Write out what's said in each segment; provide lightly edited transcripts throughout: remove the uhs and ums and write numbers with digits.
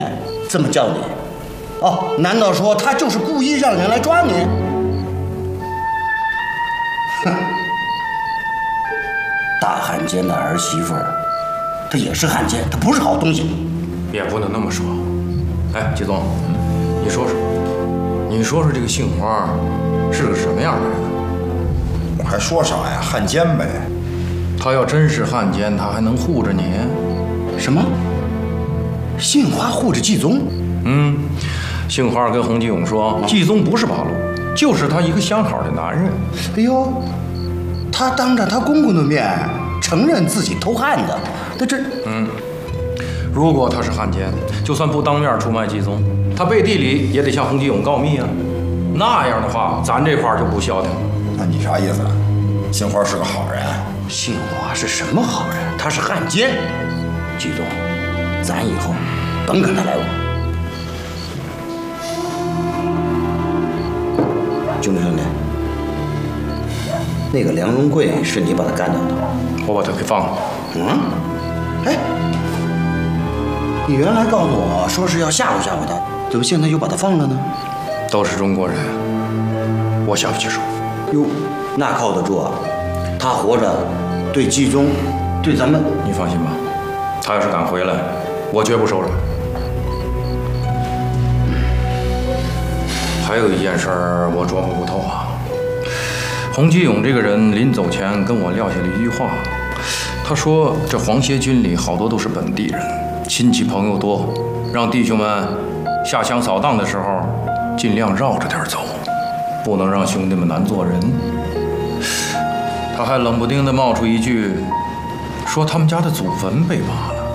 这么叫你？哦，难道说他就是故意让人来抓你？哼！大汉奸的儿媳妇儿，她也是汉奸，她不是好东西。 也不能那么说。哎，季总，你说说这个杏花是个什么样的人？ 我还说啥呀？汉奸呗。 他要真是汉奸，他还能护着你？ 什么？杏花护着季宗？ 杏花跟洪继勇说，季宗不是八路，就是他一个相好的男人。 哎呦，他当着他公公的面承认自己偷汉子，他这…… 如果他是汉奸，就算不当面出卖季宗，他背地里也得向洪继勇告密啊。那样的话，咱这块儿就不消停了。 那你啥意思？杏花是个好人？ 杏花是什么好人？他是汉奸。季总，咱以后甭跟他来往。兄弟，那个梁荣贵是你把他干掉的？ 我把他给放了。 哎，你原来告诉我说是要吓唬吓唬他，怎么现在又把他放了呢？ 都是中国人，我下不去手。 哟，那靠得住啊！他活着，对季宗，对咱们， 你放心吧，他要是敢回来，我绝不手软。还有一件事儿我琢磨不透啊。洪继勇这个人临走前跟我撂下了一句话，他说这皇协军里好多都是本地人，亲戚朋友多，让弟兄们下乡扫荡的时候尽量绕着点走，不能让兄弟们难做人。他还冷不丁地冒出一句，说他们家的祖坟被挖了。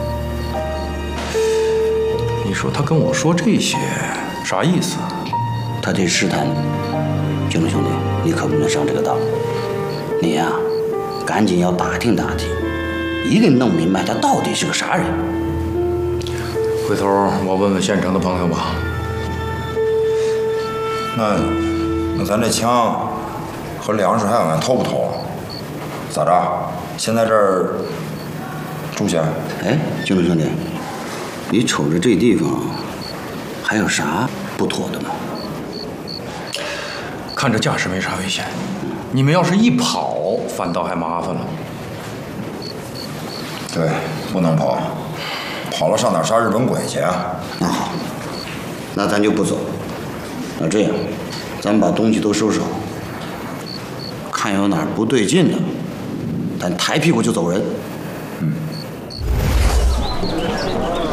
你说他跟我说这些啥意思？ 他这试探你。金龙兄弟，你可不能上这个当。你呀，赶紧要打听打听，一定弄明白他到底是个啥人。 回头我问问县城的朋友吧。 那咱这枪和粮食还往外偷不偷啊？咋着？先在这儿住下？ 哎，金龙兄弟，你瞅着这地方还有啥不妥的吗？ 看这架势没啥危险，你们要是一跑，反倒还麻烦了。 对，不能跑，跑了上哪杀日本鬼去啊？ 那好，那咱就不走。那这样，咱把东西都收拾好，看有哪儿不对劲的，咱抬屁股就走人。